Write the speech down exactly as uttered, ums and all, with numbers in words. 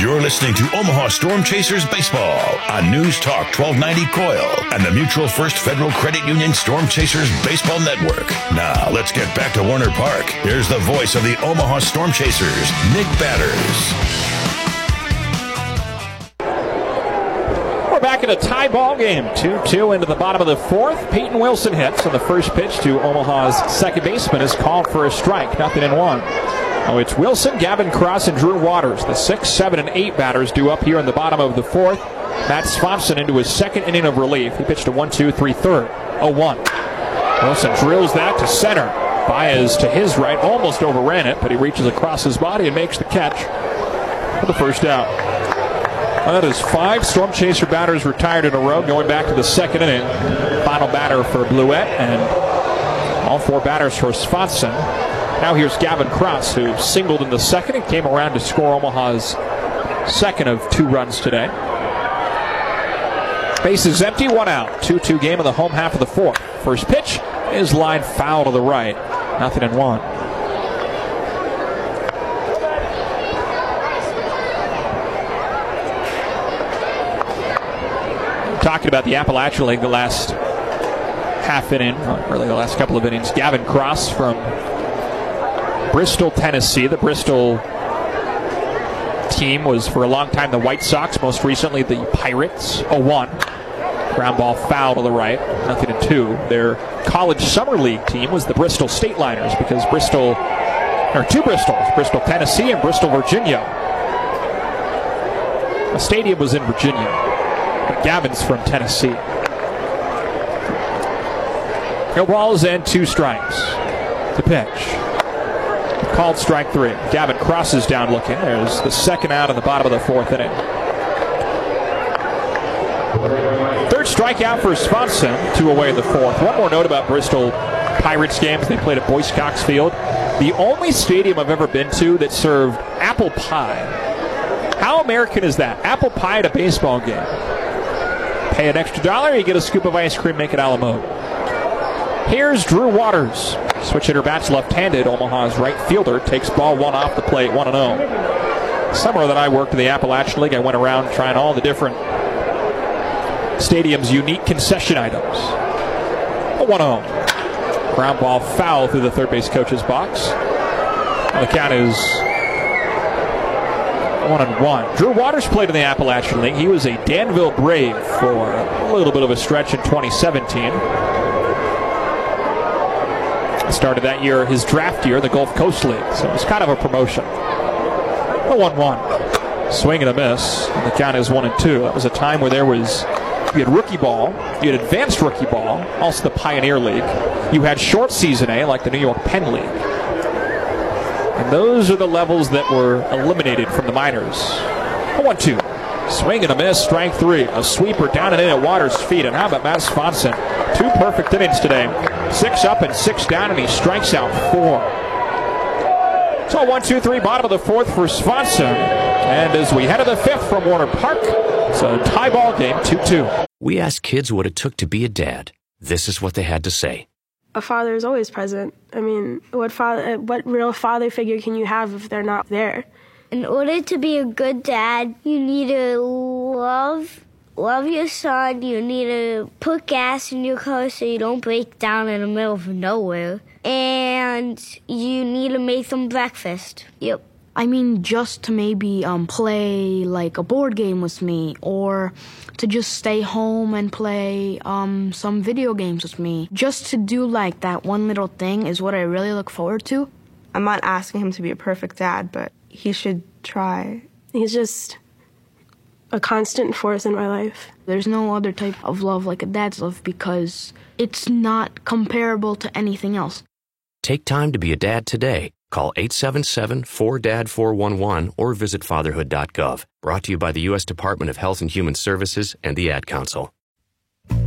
You're listening to Omaha Storm Chasers Baseball on News Talk twelve ninety Coil and the Mutual First Federal Credit Union Storm Chasers Baseball Network. Now, let's get back to Warner Park. Here's the voice of the Omaha Storm Chasers, Nick Batters. We're back in a tie ball game. two two into the bottom of the fourth. Peyton Wilson hits, and the first pitch to Omaha's second baseman is called for a strike. Nothing in one. Oh, it's Wilson, Gavin Cross, and Drew Waters. The six, seven, and eight batters due up here in the bottom of the fourth. Matt Swanson into his second inning of relief. He pitched a one two three third. oh one. Wilson drills that to center. Baez to his right, almost overran it, but he reaches across his body and makes the catch for the first out. Well, that is five Storm Chaser batters retired in a row, going back to the second inning. Final batter for Bluette, and all four batters for Swanson. Now here's Gavin Cross, who singled in the second and came around to score Omaha's second of two runs today. Base is empty, one out. two two game of the home half of the fourth. First pitch is lined foul to the right. Nothing in one. Talking about the Appalachian League the last half inning, really the last couple of innings. Gavin Cross from Bristol, Tennessee. The Bristol team was for a long time the White Sox, most recently the Pirates. oh one. Ground ball foul to the right. Nothing in two. Their college summer league team was the Bristol State Liners, because Bristol, or two Bristols, Bristol, Tennessee and Bristol, Virginia. The stadium was in Virginia, but Gavin's from Tennessee. No balls and two strikes. The pitch. Called strike three. Gavin Cross is down looking. There's the second out in the bottom of the fourth inning. Third strikeout for Swanson, two away in the fourth. One more note about Bristol Pirates games. They played at Boyce Cox Field. The only stadium I've ever been to that served apple pie. How American is that? Apple pie at a baseball game. Pay an extra dollar, you get a scoop of ice cream, make it a la mode. Here's Drew Waters. Switch hitter bats left-handed. Omaha's right fielder takes ball one off the plate, one and oh. Summer that I worked in the Appalachian League, I went around trying all the different stadium's unique concession items. A one oh. Ground ball foul through the third base coach's box. And the count is one and one. Drew Waters played in the Appalachian League. He was a Danville Brave for a little bit of a stretch in twenty seventeen. Started that year, his draft year, the Gulf Coast League. So it was kind of a promotion. A one one. Swing and a miss. And the count is one and two. That was a time where there was, you had rookie ball, you had advanced rookie ball, also the Pioneer League. You had short season A, like the New York Penn League. And those are the levels that were eliminated from the minors. A one two. Swing and a miss, strike three. A sweeper down and in at Waters' feet. And how about Matt Swanson? Two perfect innings today. Six up and six down, and he strikes out four. So one, two, three, bottom of the fourth for Swanson. And as we head to the fifth from Warner Park, it's a tie ball game, two two. We asked kids what it took to be a dad. This is what they had to say. A father is always present. I mean, what father, what real father figure can you have if they're not there? In order to be a good dad, you need to love, love your son. You need to put gas in your car so you don't break down in the middle of nowhere. And you need to make them breakfast. Yep. I mean, just to maybe um, play like a board game with me, or to just stay home and play um, some video games with me. Just to do like that one little thing is what I really look forward to. I'm not asking him to be a perfect dad, but he should try. He's just a constant force in my life. There's no other type of love like a dad's love, because it's not comparable to anything else. Take time to be a dad today. Call eight seven seven, four D A D, four one one or visit fatherhood dot gov. Brought to you by the U S Department of Health and Human Services and the Ad Council.